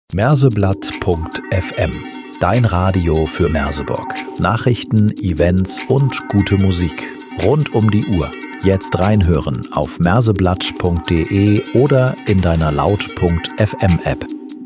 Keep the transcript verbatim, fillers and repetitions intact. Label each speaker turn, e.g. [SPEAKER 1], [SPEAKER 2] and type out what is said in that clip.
[SPEAKER 1] Merseblatt Punkt F M. Dein Radio für Merseburg. Nachrichten, Events und gute Musik. Rund um die Uhr. Jetzt reinhören auf merseblatt punkt de oder in deiner Laut Punkt F M App.